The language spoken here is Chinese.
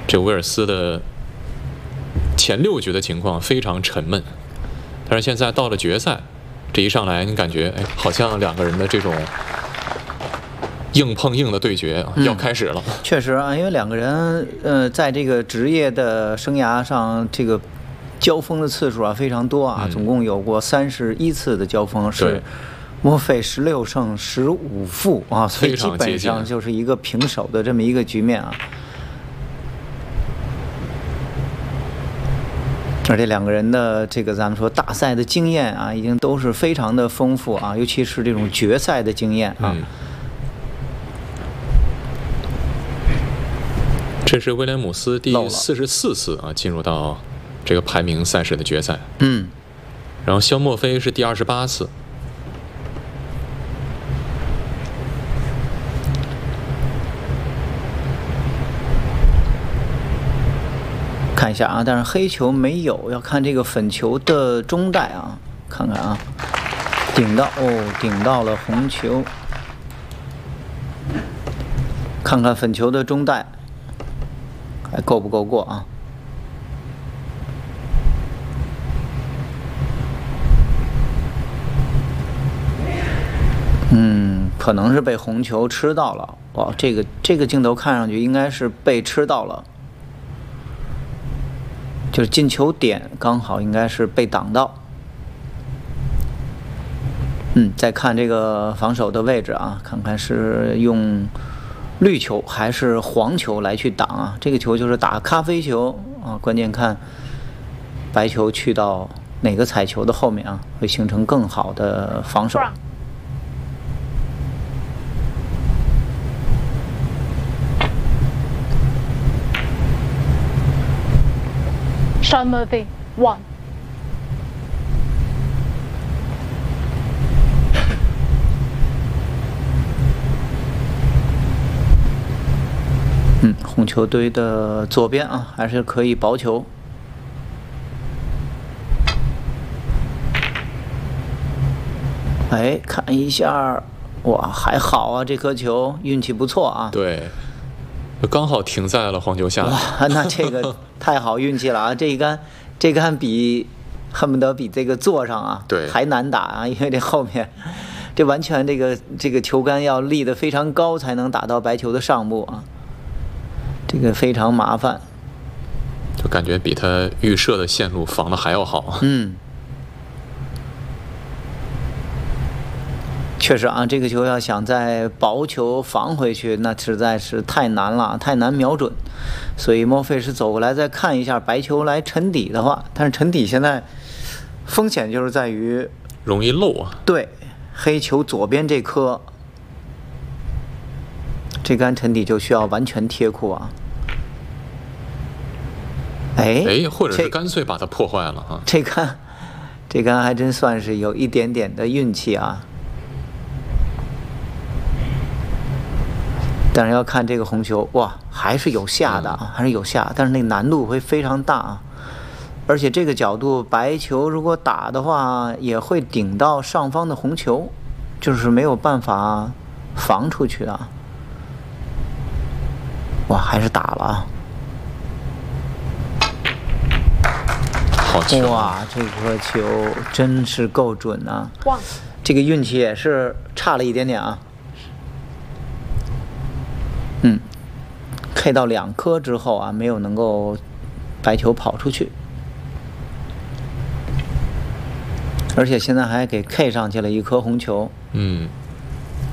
这威尔斯的前6局的情况非常沉闷，但是现在到了决赛，这一上来你感觉好像2个人的这种硬碰硬的对决要开始了。 确实啊，因为2个人在这个职业的生涯上，这个交锋的次数非常多啊，总共有过31次的交锋，是墨菲16胜15负啊，所以基本上就是一个平手的这么一个局面啊。而且2个人的这个咱们说大赛的经验啊，已经都是非常的丰富啊，尤其是这种决赛的经验啊。 这是威廉姆斯第44次进入到这个排名赛事的决赛。然后肖墨菲是第28次。 看一下啊，但是黑球没有，要看这个粉球的中带啊，看看啊，顶到了红球，看看粉球的中带还够不够过啊？可能是被红球吃到了。哇，这个镜头看上去应该是被吃到了。就是进球点刚好应该是被挡到。再看这个防守的位置啊，看看是用绿球还是黄球来去挡啊？这个球就是打咖啡球啊，关键看白球去到哪个彩球的后面啊，会形成更好的防守。 Sean Murphy, 1. 红球堆的左边啊，还是可以薄球。看一下，哇，还好啊，这颗球运气不错啊。 对。刚好停在了黄球下。 哇，那这个太好运气了啊！这杆恨不得比这个坐上啊，还难打啊，因为这后面这完全这个球杆要立得非常高才能打到白球的上部啊，这个非常麻烦。 就感觉比他预设的线路防的还要好。 确实啊，这个球要想在薄球防回去，那实在是太难了，太难瞄准。所以莫菲是走过来再看一下白球来沉底的话，但是沉底现在风险就是在于容易漏啊。 对，黑球左边这颗，这杆沉底就需要完全贴库啊。 或者是干脆把它破坏了啊。 这杆还真算是有一点点的运气啊。但是要看这个红球，哇，还是有下的啊，还是有下，但是那难度会非常大啊。而且这个角度，白球如果打的话，也会顶到上方的红球，就是没有办法防出去的。哇，还是打了啊！ 好球！ 哇，这颗球真是够准啊！哇，这个运气也是差了一点点啊。K 到2颗之后啊，没有能够白球跑出去，而且现在还给 K 上去了1颗红球。